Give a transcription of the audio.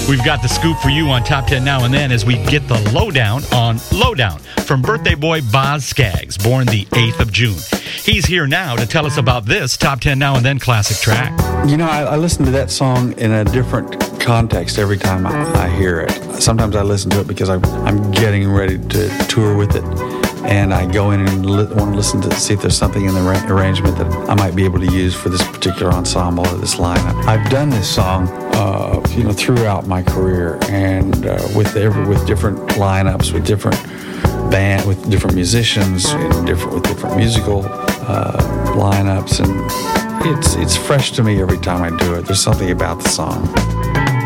We've got the scoop for you on Top 10 Now and Then as we get the lowdown on Lowdown from birthday boy Boz Scaggs, born the 8th of June. He's here now to tell us about this Top 10 Now and Then classic track. You know, I listen to that song in a different context every time I hear it. Sometimes I listen to it because I'm getting ready to tour with it, and I go in and want to listen to see if there's something in the arrangement that I might be able to use for this particular ensemble or this lineup. I've done this song, throughout my career, and with different lineups, with different with different musicians, and with different musical lineups, and it's fresh to me every time I do it. There's something about the song.